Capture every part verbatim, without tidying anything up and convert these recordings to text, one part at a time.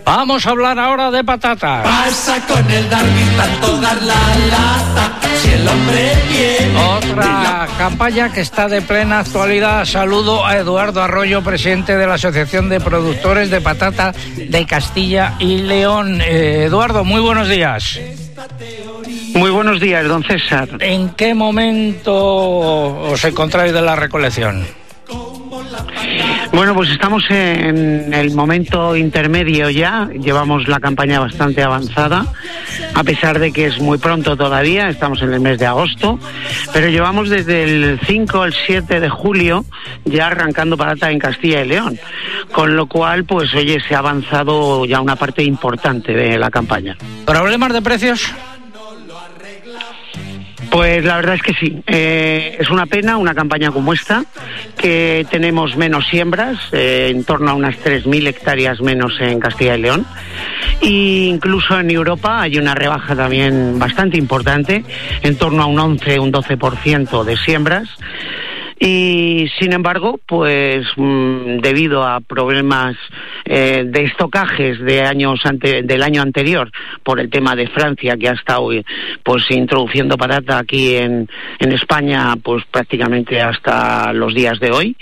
Vamos a hablar ahora de patatas. Pasa con el Darwin, tanto dar la lata, si el hombre viene. Otra campaña que está de plena actualidad. Saludo a Eduardo Arroyo, presidente de la Asociación de Productores de Patata de Castilla y León. Eh, Eduardo, muy buenos días. Muy buenos días, don César. ¿En qué momento os encontráis de la recolección? Bueno, pues estamos en el momento intermedio ya, llevamos la campaña bastante avanzada, a pesar de que es muy pronto todavía, estamos en el mes de agosto, pero llevamos desde el cinco al siete de julio ya arrancando patata en Castilla y León, con lo cual, pues oye, se ha avanzado ya una parte importante de la campaña. ¿Problemas de precios? Pues la verdad es que sí, eh, es una pena una campaña como esta, que tenemos menos siembras, eh, en torno a unas tres mil hectáreas menos en Castilla y León, e incluso en Europa hay una rebaja también bastante importante, en torno a un once, un doce por ciento de siembras. Y sin embargo, pues mmm, debido a problemas eh, de estocajes de años ante, del año anterior, por el tema de Francia, que ha estado pues introduciendo patata aquí en, en España pues prácticamente hasta los días de hoy,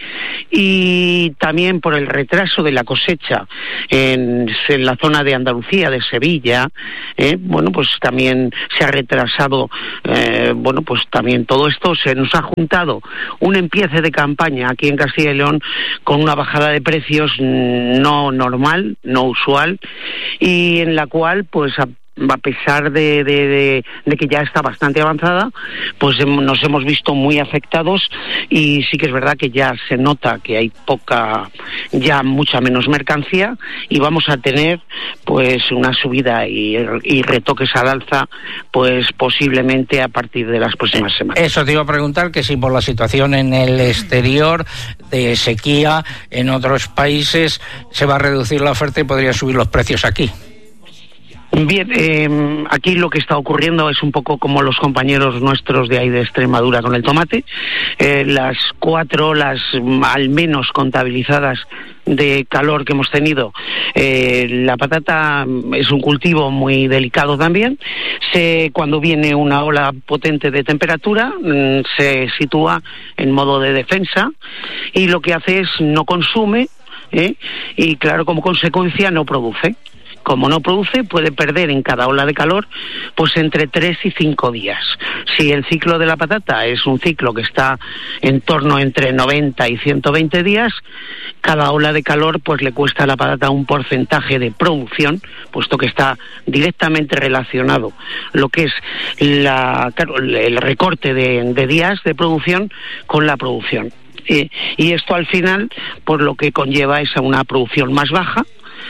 y también por el retraso de la cosecha en, en la zona de Andalucía, de Sevilla, eh, bueno, pues también se ha retrasado, eh, bueno, pues también todo esto se nos ha juntado un empiece de campaña aquí en Castilla y León con una bajada de precios no normal, no usual, y en la cual pues a a pesar de, de, de, de que ya está bastante avanzada, pues nos hemos visto muy afectados, y sí que es verdad que ya se nota que hay poca, ya mucha menos mercancía, y vamos a tener pues una subida y, y retoques al alza pues posiblemente a partir de las próximas semanas. Eso te iba a preguntar, que si por la situación en el exterior de sequía en otros países se va a reducir la oferta y podría subir los precios aquí. Bien, eh, aquí lo que está ocurriendo es un poco como los compañeros nuestros de ahí de Extremadura con el tomate. Eh, las cuatro olas al menos contabilizadas de calor que hemos tenido, eh, la patata es un cultivo muy delicado también. Se, cuando viene una ola potente de temperatura, mmm, se sitúa en modo de defensa, y lo que hace es no consume, ¿eh? Y claro, como consecuencia no produce. Como no produce, puede perder en cada ola de calor pues entre tres y cinco días. Si el ciclo de la patata es un ciclo que está en torno entre noventa y ciento veinte días, cada ola de calor pues le cuesta a la patata un porcentaje de producción, puesto que está directamente relacionado lo que es la, claro, el recorte de, de días de producción con la producción. Y, y esto al final, por lo que conlleva es a una producción más baja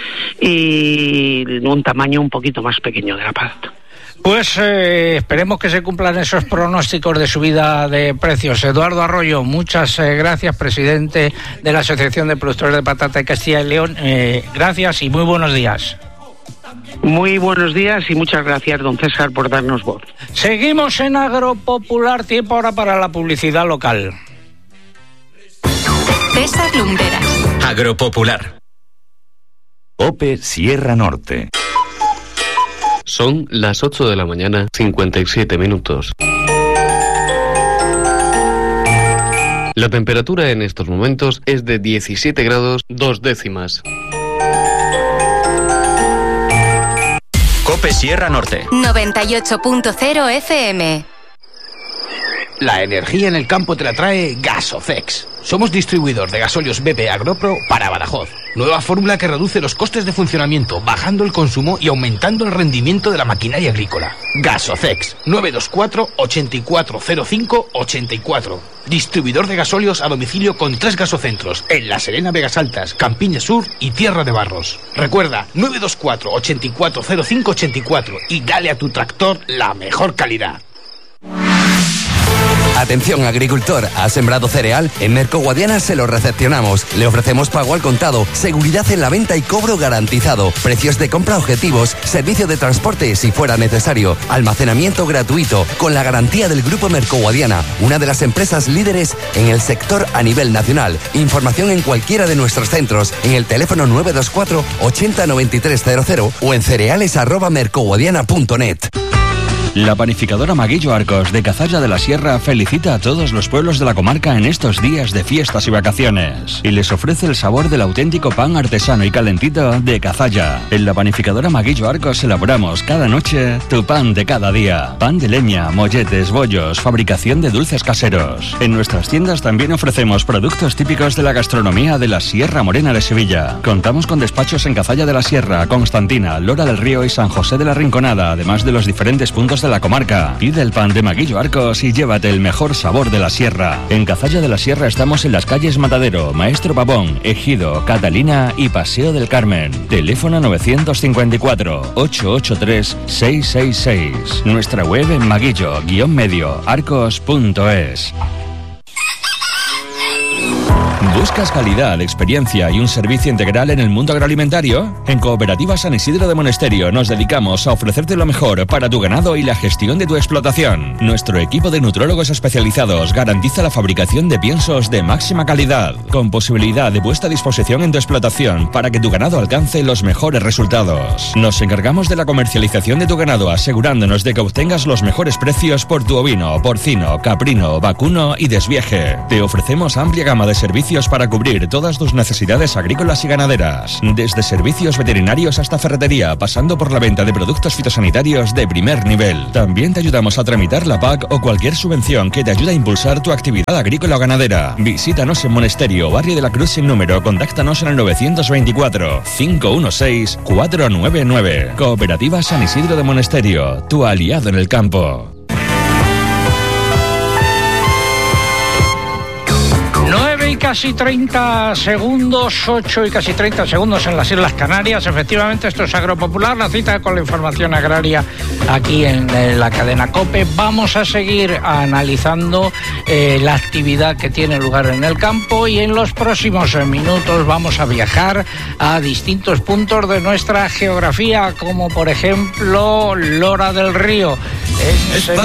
y un tamaño un poquito más pequeño de la patata. Pues eh, esperemos que se cumplan esos pronósticos de subida de precios. Eduardo Arroyo, muchas eh, gracias, presidente de la Asociación de Productores de Patata de Castilla y León. Eh, gracias y muy buenos días. Muy buenos días y muchas gracias, don César, por darnos voz. Seguimos en Agropopular, tiempo ahora para la publicidad local. César Lumberas. Agropopular. OPE Sierra Norte. Son las ocho de la mañana, cincuenta y siete minutos. La temperatura en estos momentos es de diecisiete grados dos décimas. COPE Sierra Norte. noventa y ocho punto cero F M. La energía en el campo te la trae Gasofex. Somos distribuidor de gasóleos B P Agropro para Badajoz. Nueva fórmula que reduce los costes de funcionamiento, bajando el consumo y aumentando el rendimiento de la maquinaria agrícola. Gasofex, nueve dos cuatro, ocho cuatro cero cinco, ocho cuatro. Distribuidor de gasóleos a domicilio con tres gasocentros en La Serena, Vegas Altas, Campiña Sur y Tierra de Barros. Recuerda, nueve dos cuatro, ocho cuatro cero cinco, ocho cuatro y dale a tu tractor la mejor calidad. Atención agricultor, ¿ha sembrado cereal? En Mercoguadiana se lo recepcionamos. Le ofrecemos pago al contado, seguridad en la venta y cobro garantizado, precios de compra objetivos, servicio de transporte si fuera necesario, almacenamiento gratuito, con la garantía del Grupo Mercoguadiana, una de las empresas líderes en el sector a nivel nacional. Información en cualquiera de nuestros centros, en el teléfono nueve dos cuatro ochenta noventa y tres cero cero o en cereales arroba mercoguadiana punto net. La panificadora Maguillo Arcos de Cazalla de la Sierra felicita a todos los pueblos de la comarca en estos días de fiestas y vacaciones y les ofrece el sabor del auténtico pan artesano y calentito de Cazalla. En la panificadora Maguillo Arcos elaboramos cada noche tu pan de cada día. Pan de leña, molletes, bollos, fabricación de dulces caseros. En nuestras tiendas también ofrecemos productos típicos de la gastronomía de la Sierra Morena de Sevilla. Contamos con despachos en Cazalla de la Sierra, Constantina, Lora del Río y San José de la Rinconada, además de los diferentes puntos de la comarca. Pide el pan de Maguillo Arcos y llévate el mejor sabor de la sierra. En Cazalla de la Sierra estamos en las calles Matadero, Maestro Pavón, Ejido, Catalina y Paseo del Carmen. Teléfono nueve cinco cuatro, ocho ocho tres, seis seis seis. Nuestra web en maguillo-medio arcos punto es. ¿Buscas calidad, experiencia y un servicio integral en el mundo agroalimentario? En Cooperativa San Isidro de Monesterio nos dedicamos a ofrecerte lo mejor para tu ganado y la gestión de tu explotación. Nuestro equipo de nutrólogos especializados garantiza la fabricación de piensos de máxima calidad, con posibilidad de puesta a disposición en tu explotación para que tu ganado alcance los mejores resultados. Nos encargamos de la comercialización de tu ganado, asegurándonos de que obtengas los mejores precios por tu ovino, porcino, caprino, vacuno y desvieje. Te ofrecemos amplia gama de servicios para cubrir todas tus necesidades agrícolas y ganaderas, desde servicios veterinarios hasta ferretería, pasando por la venta de productos fitosanitarios de primer nivel. También te ayudamos a tramitar la P A C o cualquier subvención que te ayude a impulsar tu actividad agrícola o ganadera. Visítanos en Monesterio, Barrio de la Cruz sin número. Contáctanos en el nueve dos cuatro, cinco uno seis, cuatro nueve nueve. Cooperativa San Isidro de Monesterio, tu aliado en el campo. nueve y casi treinta segundos, ocho y casi treinta segundos en las Islas Canarias. Efectivamente, esto es Agropopular, la cita con la información agraria aquí en, en la cadena COPE. Vamos a seguir analizando eh, la actividad que tiene lugar en el campo y en los próximos minutos vamos a viajar a distintos puntos de nuestra geografía, como por ejemplo Lora del Río. En